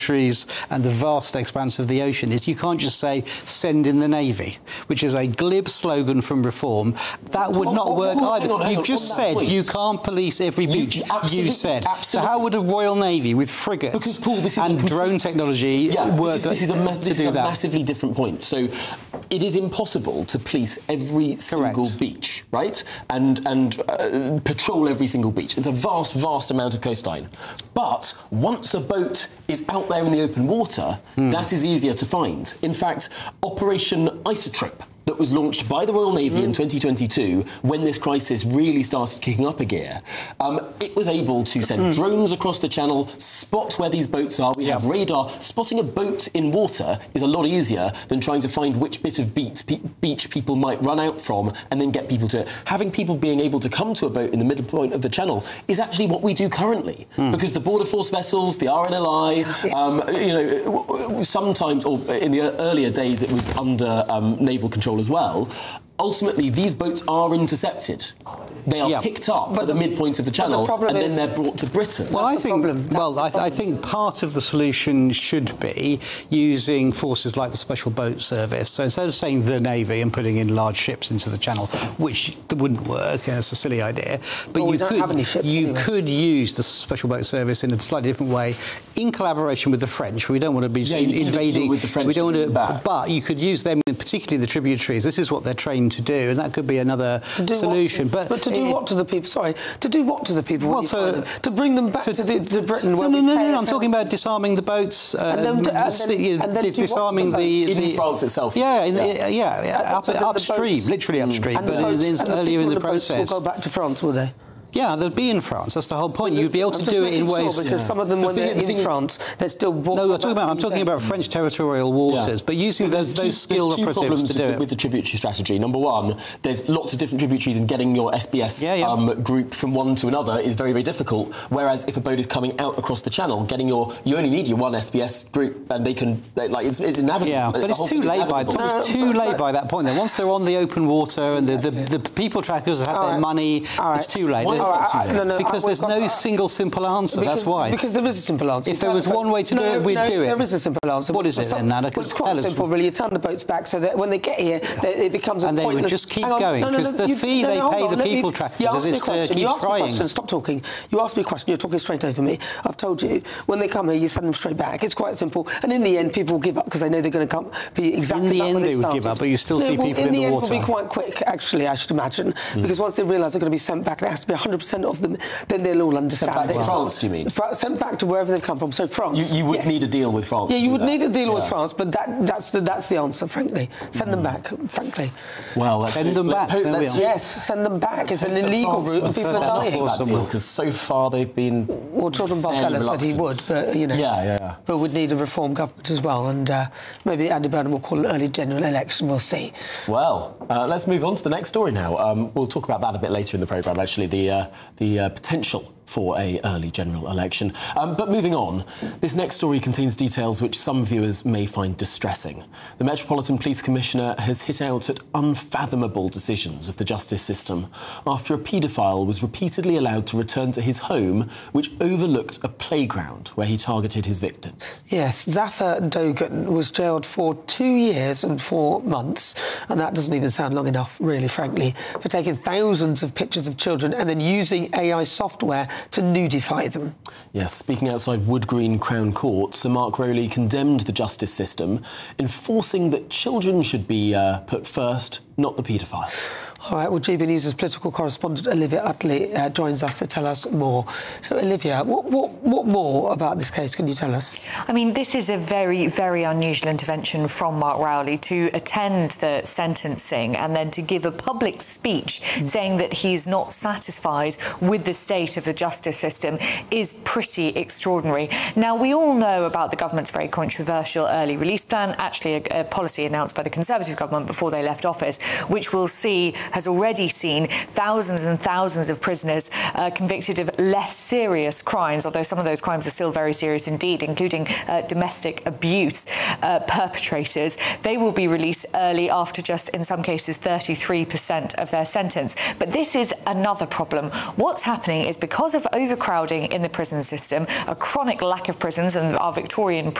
and the vast expanse of the ocean is you can't just say send in the Navy, which is a glib slogan from Reform. That would not work either. You've just said you can't police every beach. You said. So how would a Royal Navy with frigates and drone technology work this is a massively different point. So it is impossible to police every single beach, right? And patrol every single beach. It's a vast, vast amount of coastline. But once a boat is out there in the open water, that is easier to find. In fact, Operation Isotrip, that was launched by the Royal Navy in 2022, when this crisis really started kicking up a gear, it was able to send drones across the channel, spot where these boats are. We have radar. Spotting a boat in water is a lot easier than trying to find which bit of beach people might run out from and then get people to it. Having people being able to come to a boat in the middle point of the channel is actually what we do currently, because the Border Force vessels, the RNLI, sometimes, or in the earlier days, it was under naval control as well. Ultimately, these boats are intercepted. They are picked up at the midpoint of the channel, and then they're brought to Britain. Well, I think part of the solution should be using forces like the Special Boat Service. So instead of saying the Navy and putting in large ships into the channel, which wouldn't work, and it's a silly idea, but you could use the Special Boat Service in a slightly different way, in collaboration with the French. We don't want to be invading with the French. We don't want to, but you could use them, particularly the tributaries. This is what they're trained to do, and that could be another solution. But to do what to the people? Sorry, to do what to the people? Well, to bring them back to Britain? No. I'm talking about disarming the boats, disarming in France itself. Upstream, literally upstream, but earlier in the process. Will go back to France, will they? Yeah, they'd be in France. That's the whole point. You'd be able to do it in ways. Because some of them, when they're in France, they're still. No, I'm talking about French territorial waters, but using those skilled operatives to do it. With the tributary strategy, number one, there's lots of different tributaries, and getting your SBS group from one to another is very, very difficult. Whereas if a boat is coming out across the channel, you only need your one SBS group, and it's navigable. Yeah, but it's too late by that point. Then once they're on the open water and the people trackers have had their money, it's too late. Because there's no single simple answer. That's why. Because there is a simple answer. If there was one way to do it, we'd do it. There is a simple answer. What is it then, Nana? It's quite simple, really. You turn the boats back so that when they get here, it becomes a pointless... And they would just keep going, because the fee they pay the people trackers is to keep trying. Stop talking. You asked me a question. You're talking straight over me. I've told you, when they come here, you send them straight back. It's quite simple. And in the end, people will give up because they know they're going to be exactly in the end they would give up, but you still see people in the water. In the end, it will be quite quick, actually, I should imagine, because once they realise they're going to be sent back, and it has to be 100% of them, then they'll all understand. Sent back to France, do you mean? Sent back to wherever they've come from. So France. You would need a deal with France. Yeah, you would need a deal with France, but that's the answer, frankly. Send them back, frankly. Well, send them back. Yes, send them back. It's an illegal route. People are dying. Because so far they've been. Well, Jordan Bardella said he would, but but would need a reform government as well, and maybe Andy Burnham will call an early general election. We'll see. Well, let's move on to the next story now. We'll talk about that a bit later in the programme. Actually, the potential for an early general election. But moving on, this next story contains details which some viewers may find distressing. The Metropolitan Police Commissioner has hit out at unfathomable decisions of the justice system after a paedophile was repeatedly allowed to return to his home, which overlooked a playground where he targeted his victims. Yes, Zafar Dogan was jailed for 2 years and 4 months, and that doesn't even sound long enough, really, frankly, for taking thousands of pictures of children and then using AI software to nudify them. Yes, speaking outside Wood Green Crown Court, Sir Mark Rowley condemned the justice system, enforcing that children should be put first, not the paedophile. All right, well, GB News' political correspondent Olivia Utley joins us to tell us more. So, Olivia, what more about this case can you tell us? I mean, this is a very, very unusual intervention from Mark Rowley to attend the sentencing and then to give a public speech saying that he's not satisfied with the state of the justice system is pretty extraordinary. Now, we all know about the government's very controversial early release plan, actually a policy announced by the Conservative government before they left office, which will see has already seen thousands and thousands of prisoners convicted of less serious crimes, although some of those crimes are still very serious indeed, including domestic abuse perpetrators. They will be released early after just, in some cases, 33% of their sentence. But this is another problem. What's happening is because of overcrowding in the prison system, a chronic lack of prisons, and our Victorian